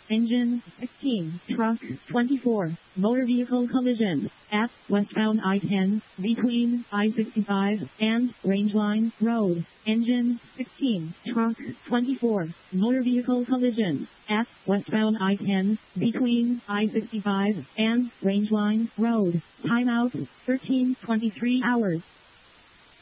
Engine 16. Truck 24. Motor vehicle collision at westbound I-10 between I-65 and Rangeline Road. Engine 16. Truck 24. Motor vehicle collision at westbound I-10 between I-65 and Rangeline Road. Timeout 13:23 hours.